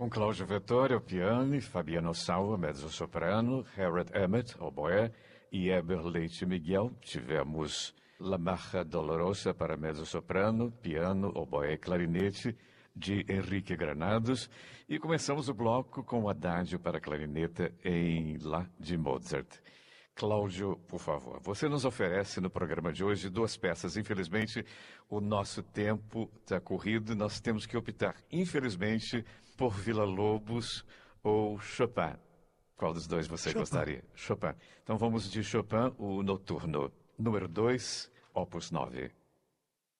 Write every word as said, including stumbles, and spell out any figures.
Com Cláudio Vettori ao piano, Fabiano Salva, mezzo-soprano, Harold Emmett, oboé, e Eber Leite Miguel. Tivemos La Marcha Dolorosa para mezzo-soprano, piano, oboé e clarinete, de Henrique Granados. E começamos o bloco com o Adágio para clarineta em Lá, de Mozart. Cláudio, por favor, você nos oferece no programa de hoje duas peças. Infelizmente, o nosso tempo está corrido e nós temos que optar, infelizmente, por Villa-Lobos ou Chopin. Qual dos dois você Chopin. gostaria? Chopin. Então vamos de Chopin, o Noturno, número dois, opus nove.